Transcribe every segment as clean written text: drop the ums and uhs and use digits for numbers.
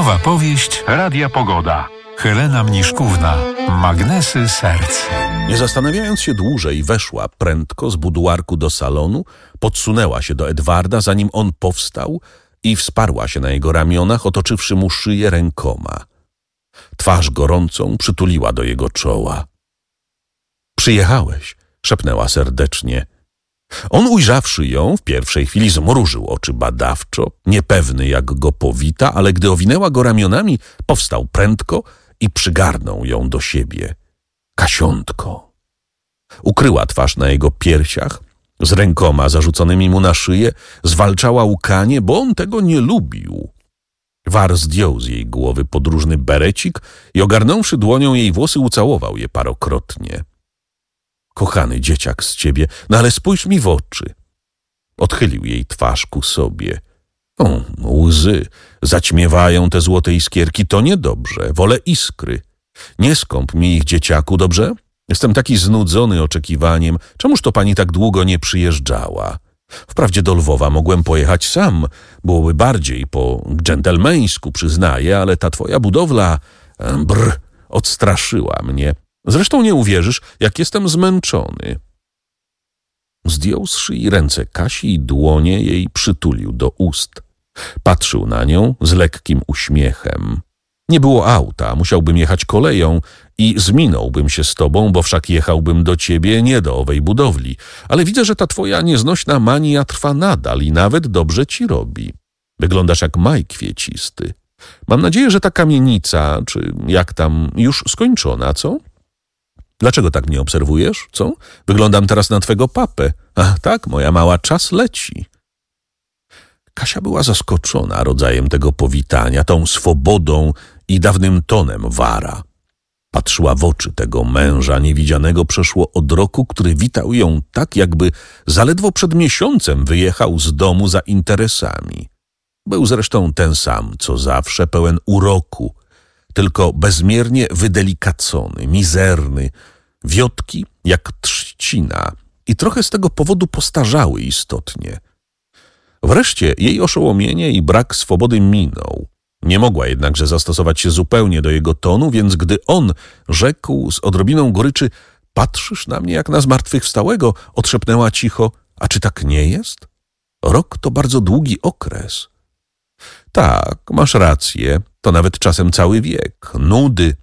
Nowa powieść Radia Pogoda. Helena Mniszkówna. Magnesy serc. Nie zastanawiając się dłużej, weszła prędko z buduarku do salonu, podsunęła się do Edwarda, zanim on powstał i wsparła się na jego ramionach, otoczywszy mu szyję rękoma. Twarz gorącą przytuliła do jego czoła. „Przyjechałeś”, szepnęła serdecznie. On, ujrzawszy ją, w pierwszej chwili zmrużył oczy badawczo, niepewny jak go powita, ale gdy owinęła go ramionami, powstał prędko i przygarnął ją do siebie. „Kasiątko”. Ukryła twarz na jego piersiach, z rękoma zarzuconymi mu na szyję, zwalczała łkanie, bo on tego nie lubił. War zdjął z jej głowy podróżny berecik i ogarnąwszy dłonią jej włosy, ucałował je parokrotnie. „Kochany dzieciak z ciebie, no ale spójrz mi w oczy”. Odchylił jej twarz ku sobie. „Łzy zaćmiewają te złote iskierki, to niedobrze, wolę iskry. Nie skąp mi ich, dzieciaku, dobrze? Jestem taki znudzony oczekiwaniem. Czemuż to pani tak długo nie przyjeżdżała? Wprawdzie do Lwowa mogłem pojechać sam, byłoby bardziej po dżentelmeńsku, przyznaję, ale ta twoja budowla, odstraszyła mnie. Zresztą nie uwierzysz, jak jestem zmęczony”. Zdjął z szyi ręce Kasi i dłonie jej przytulił do ust. Patrzył na nią z lekkim uśmiechem. „Nie było auta, musiałbym jechać koleją i zminąłbym się z tobą, bo wszak jechałbym do ciebie, nie do owej budowli. Ale widzę, że ta twoja nieznośna mania trwa nadal i nawet dobrze ci robi. Wyglądasz jak maj kwiecisty. Mam nadzieję, że ta kamienica, czy jak tam, już skończona, co? Dlaczego tak mnie obserwujesz, co? Wyglądam teraz na twego papę. Ach tak, moja mała, czas leci”. Kasia była zaskoczona rodzajem tego powitania, tą swobodą i dawnym tonem Wara. Patrzyła w oczy tego męża niewidzianego przeszło od roku, który witał ją tak, jakby zaledwo przed miesiącem wyjechał z domu za interesami. Był zresztą ten sam, co zawsze, pełen uroku, tylko bezmiernie wydelikacony, mizerny, wiotki jak trzcina i trochę z tego powodu postarzały istotnie. Wreszcie jej oszołomienie i brak swobody minął. Nie mogła jednakże zastosować się zupełnie do jego tonu, więc gdy on rzekł z odrobiną goryczy: „Patrzysz na mnie jak na zmartwychwstałego”, odszepnęła cicho: „A czy tak nie jest? Rok to bardzo długi okres”. „Tak, masz rację, to nawet czasem cały wiek, nudy”.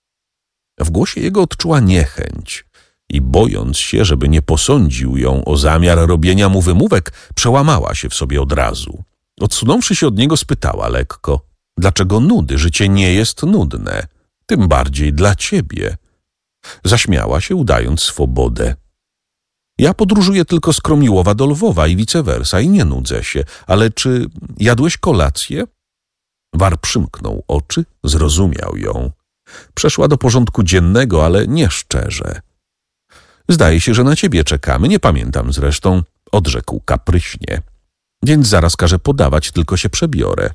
W głosie jego odczuła niechęć i bojąc się, żeby nie posądził ją o zamiar robienia mu wymówek, przełamała się w sobie od razu. Odsunąwszy się od niego, spytała lekko: „Dlaczego nudy? Życie nie jest nudne. Tym bardziej dla ciebie”. Zaśmiała się, udając swobodę. „Ja podróżuję tylko z Kromiłowa do Lwowa i vice versa i nie nudzę się. Ale czy jadłeś kolację?” War przymknął oczy, zrozumiał ją. Przeszła do porządku dziennego, ale nie szczerze. „Zdaje się, że na ciebie czekamy, nie pamiętam zresztą”, odrzekł kapryśnie. „Więc zaraz każę podawać, tylko się przebiorę”.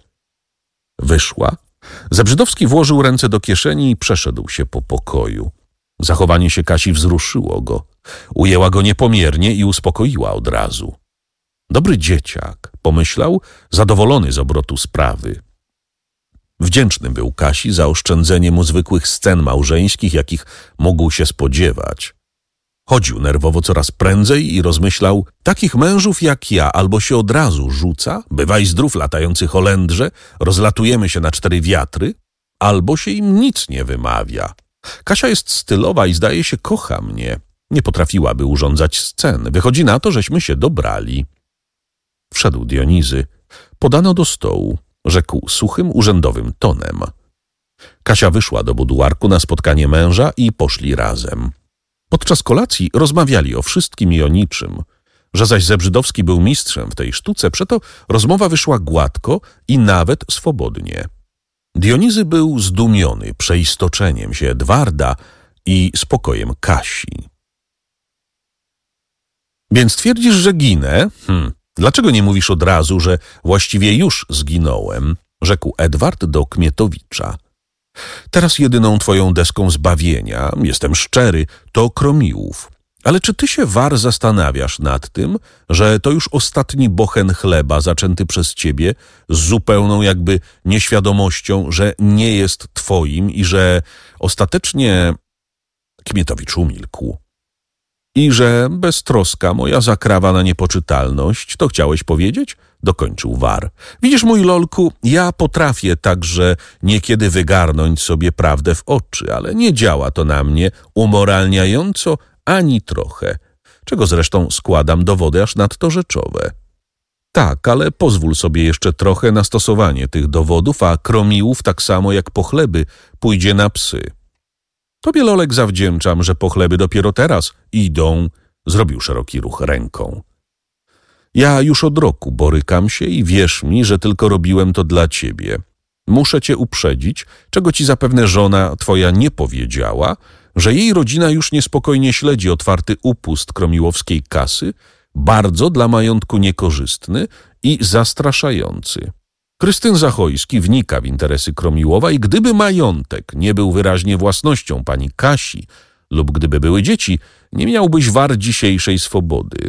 Wyszła. Zebrzydowski włożył ręce do kieszeni i przeszedł się po pokoju. Zachowanie się Kasi wzruszyło go. Ujęła go niepomiernie i uspokoiła od razu. „Dobry dzieciak”, pomyślał, zadowolony z obrotu sprawy. Wdzięczny był Kasi za oszczędzenie mu zwykłych scen małżeńskich, jakich mógł się spodziewać. Chodził nerwowo coraz prędzej i rozmyślał: „Takich mężów jak ja albo się od razu rzuca, bywaj zdrów latający Holendrze, rozlatujemy się na 4 wiatry, albo się im nic nie wymawia. Kasia jest stylowa i zdaje się kocha mnie. Nie potrafiłaby urządzać scen. Wychodzi na to, żeśmy się dobrali”. Wszedł Dionizy. „Podano do stołu”, rzekł suchym, urzędowym tonem. Kasia wyszła do buduarku na spotkanie męża i poszli razem. Podczas kolacji rozmawiali o wszystkim i o niczym. Że zaś Zebrzydowski był mistrzem w tej sztuce, przeto rozmowa wyszła gładko i nawet swobodnie. Dionizy był zdumiony przeistoczeniem się Edwarda i spokojem Kasi. „Więc twierdzisz, że ginę? Dlaczego nie mówisz od razu, że właściwie już zginąłem?” rzekł Edward do Kmietowicza. „Teraz jedyną twoją deską zbawienia, jestem szczery, to Kromiłów. Ale czy ty się, War, zastanawiasz nad tym, że to już ostatni bochen chleba zaczęty przez ciebie z zupełną jakby nieświadomością, że nie jest twoim i że ostatecznie... Kmietowicz umilkł. I że beztroska moja zakrawa na niepoczytalność, to chciałeś powiedzieć? Dokończył War. Widzisz, mój lolku, ja potrafię także niekiedy wygarnąć sobie prawdę w oczy, ale nie działa to na mnie umoralniająco ani trochę, czego zresztą składam dowody aż nadto rzeczowe. Tak, ale pozwól sobie jeszcze trochę na stosowanie tych dowodów, a Kromiłów tak samo jak pochleby pójdzie na psy. Tobie, Lolek, zawdzięczam, że pochleby dopiero teraz idą, zrobił szeroki ruch ręką. Ja już od roku borykam się i wierz mi, że tylko robiłem to dla ciebie. Muszę cię uprzedzić, czego ci zapewne żona twoja nie powiedziała, że jej rodzina już niespokojnie śledzi otwarty upust kromiłowskiej kasy, bardzo dla majątku niekorzystny i zastraszający. Krystyn Zachojski wnika w interesy Kromiłowa i gdyby majątek nie był wyraźnie własnością pani Kasi lub gdyby były dzieci, nie miałbyś, War, dzisiejszej swobody.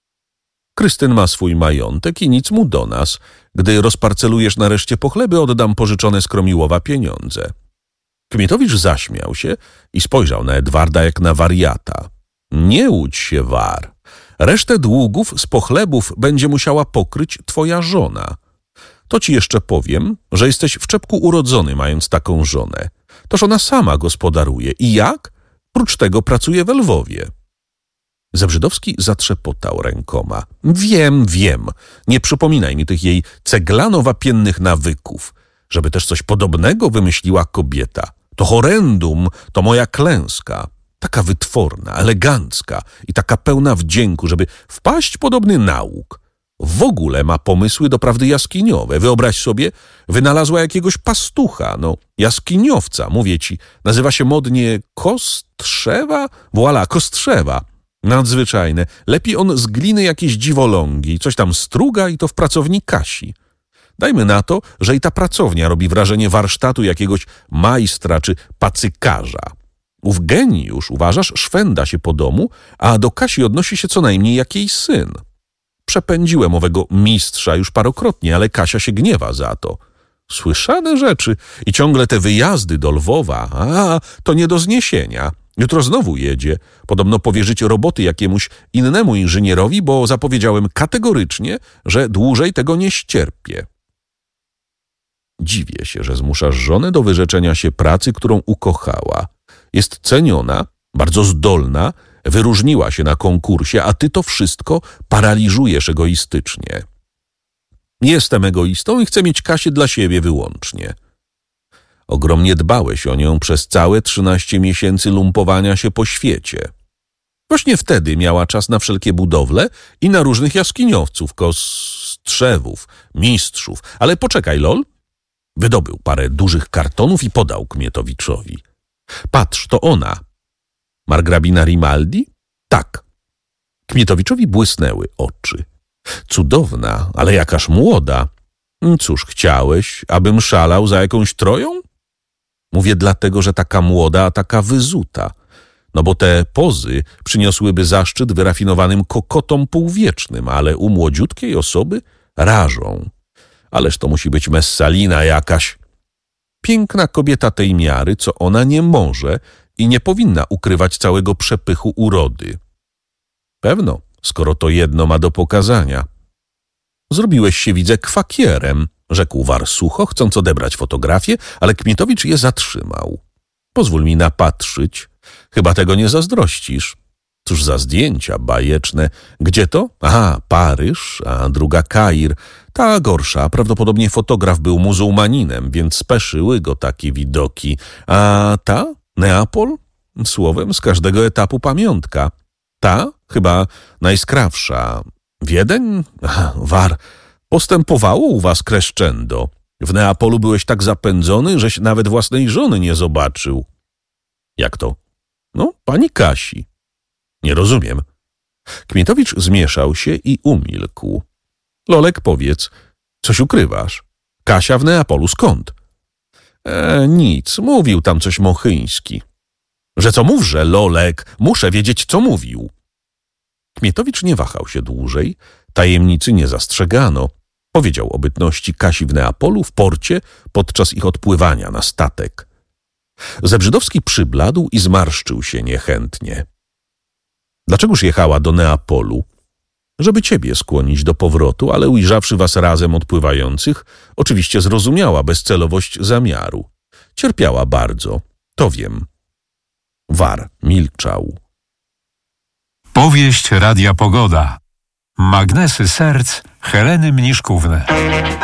Krystyn ma swój majątek i nic mu do nas. Gdy rozparcelujesz nareszcie pochleby, oddam pożyczone z Kromiłowa pieniądze. Kmietowicz zaśmiał się i spojrzał na Edwarda jak na wariata. Nie łudź się, War. Resztę długów z pochlebów będzie musiała pokryć twoja żona. To ci jeszcze powiem, że jesteś w czepku urodzony, mając taką żonę. Toż ona sama gospodaruje. I jak? Prócz tego pracuje we Lwowie. Zebrzydowski zatrzepotał rękoma. Wiem. Nie przypominaj mi tych jej ceglano-wapiennych nawyków. Żeby też coś podobnego wymyśliła kobieta. To horrendum, to moja klęska. Taka wytworna, elegancka i taka pełna wdzięku, żeby wpaść podobny nauk. W ogóle ma pomysły doprawdy jaskiniowe. Wyobraź sobie, wynalazła jakiegoś pastucha, jaskiniowca, mówię ci. Nazywa się modnie Kostrzewa? Voilà, Kostrzewa. Nadzwyczajne. Lepi on z gliny jakieś dziwolągi, coś tam struga i to w pracowni Kasi. Dajmy na to, że i ta pracownia robi wrażenie warsztatu jakiegoś majstra czy pacykarza. Ów geniusz, uważasz, szwenda się po domu, a do Kasi odnosi się co najmniej jak jej syn. Przepędziłem owego mistrza już parokrotnie, ale Kasia się gniewa za to. Słyszane rzeczy i ciągle te wyjazdy do Lwowa, to nie do zniesienia. Jutro znowu jedzie. Podobno powierzyć roboty jakiemuś innemu inżynierowi, bo zapowiedziałem kategorycznie, że dłużej tego nie ścierpię. Dziwię się, że zmuszasz żonę do wyrzeczenia się pracy, którą ukochała. Jest ceniona, bardzo zdolna, wyróżniła się na konkursie, a ty to wszystko paraliżujesz egoistycznie. Jestem egoistą i chcę mieć Kasię dla siebie wyłącznie. Ogromnie dbałeś o nią przez całe 13 miesięcy lumpowania się po świecie. Właśnie wtedy miała czas na wszelkie budowle i na różnych jaskiniowców, kostrzewów, mistrzów. Ale poczekaj, Lol. Wydobył parę dużych kartonów i podał Kmietowiczowi. Patrz, to ona. Margrabina Rimaldi? Tak. Kmietowiczowi błysnęły oczy. Cudowna, ale jakaż młoda. Cóż, chciałeś, abym szalał za jakąś Troją? Mówię dlatego, że taka młoda, a taka wyzuta. No bo te pozy przyniosłyby zaszczyt wyrafinowanym kokotom półwiecznym, ale u młodziutkiej osoby rażą. Ależ to musi być Messalina jakaś. Piękna kobieta tej miary, co ona nie może i nie powinna ukrywać całego przepychu urody. Pewno, skoro to jedno ma do pokazania. Zrobiłeś się, widzę, kwakierem, rzekł War sucho, chcąc odebrać fotografię, ale Kmietowicz je zatrzymał. Pozwól mi napatrzyć. Chyba tego nie zazdrościsz. Cóż za zdjęcia bajeczne. Gdzie to? Aha, Paryż, a druga Kair. Ta gorsza. Prawdopodobnie fotograf był muzułmaninem, więc speszyły go takie widoki. A ta? Neapol? Słowem, z każdego etapu pamiątka. Ta? Chyba najskrawsza. Wiedeń? War. Postępowało u was crescendo. W Neapolu byłeś tak zapędzony, żeś nawet własnej żony nie zobaczył. Jak to? No, pani Kasi. Nie rozumiem. Kmietowicz zmieszał się i umilkł. Lolek, powiedz, coś ukrywasz? Kasia w Neapolu, skąd? Nic, mówił tam coś Mochyński. Że co mówże, Lolek, muszę wiedzieć, co mówił. Kmietowicz nie wahał się dłużej, tajemnicy nie zastrzegano. Powiedział o bytności Kasi w Neapolu w porcie podczas ich odpływania na statek. Zebrzydowski przybladł i zmarszczył się niechętnie. Dlaczegoż jechała do Neapolu? Żeby ciebie skłonić do powrotu, ale ujrzawszy was razem odpływających, oczywiście zrozumiała bezcelowość zamiaru. Cierpiała bardzo, to wiem. War milczał. Powieść Radia Pogoda. Magnesy serc Heleny Mniszkówny.